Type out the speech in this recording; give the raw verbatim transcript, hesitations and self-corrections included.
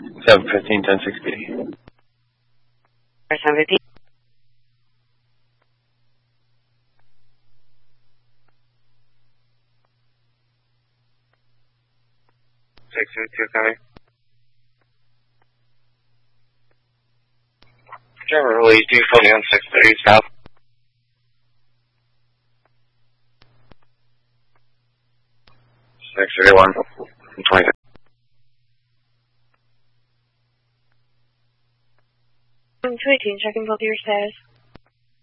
seven fifteen, ten sixty. seven fifteen. six two coming. Driver release two forty on six thirty south. six thirty-one, twenty. two eighteen, checking both of your status.